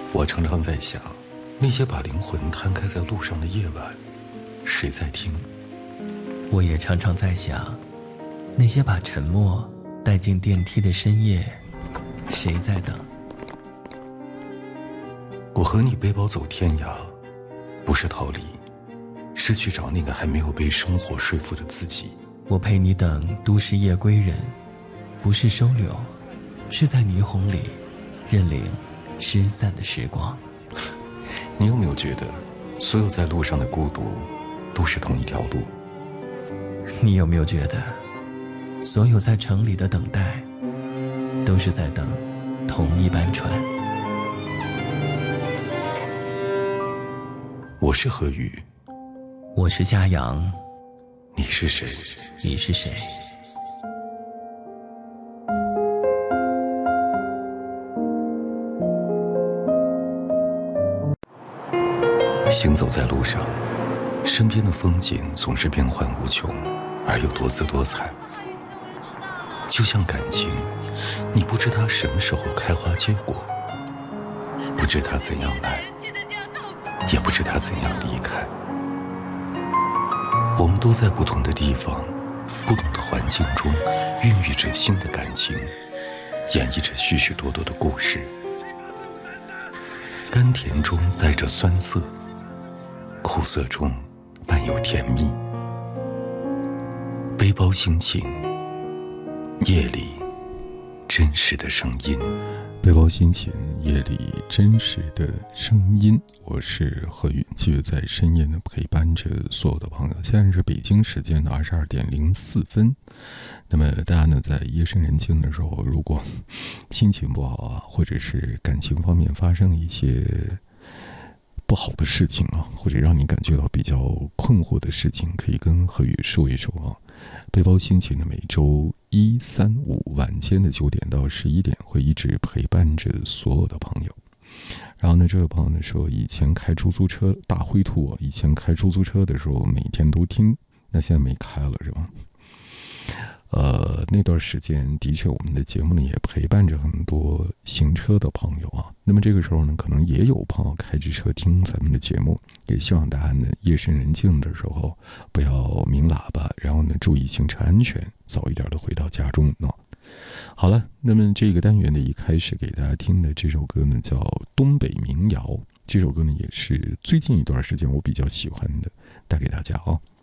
我常常在想，那些把灵魂摊开在路上的夜晚，谁在听？ 我也常常在想，那些把沉默带进电梯的深夜，谁在等？ 我和你背包走天涯，不是逃离，是去找那个还没有被生活说服的自己。 我陪你等都市夜归人，不是收留，是在霓虹里认领失散的时光。 你有没有觉得，所有在路上的孤独，都是同一条路？ 你有没有觉得，所有在城里的等待，都是在等同一班船？ 我是何宇， 我是嘉阳， 你是谁？ 你是谁？ 行走在路上，身边的风景总是变幻无穷，而又多姿多彩。就像感情，你不知它什么时候开花结果，不知它怎样来，也不知它怎样离开。我们都在不同的地方，不同的环境中，孕育着新的感情，演绎着许许多多的故事。甘甜中带着酸涩，苦涩中伴有甜蜜。背包心情，夜里真实的声音。背包心情，夜里真实的声音。我是何宇，继续在深夜呢陪伴着所有的朋友。现在是北京时间的22:04。那么大家呢在夜深人静的时候，如果心情不好啊，或者是感情方面发生一些不好的事情啊，或者让你感觉到比较困惑的事情，可以跟何宇说一说啊。背包心情的每周1、3、5晚间的9点到11点会一直陪伴着所有的朋友。然后呢，这位朋友呢说，以前开出租车，大灰兔啊，以前开出租车的时候每天都听，那现在没开了是吧？那段时间的确我们的节目呢也陪伴着很多行车的朋友啊。那么这个时候呢，可能也有朋友开着车听咱们的节目，也希望大家呢夜深人静的时候不要鸣喇叭，然后呢注意行车安全，早一点的回到家中呢。好了，那么这个单元的一开始给大家听的这首歌呢叫东北民谣，这首歌呢也是最近一段时间我比较喜欢的，带给大家啊。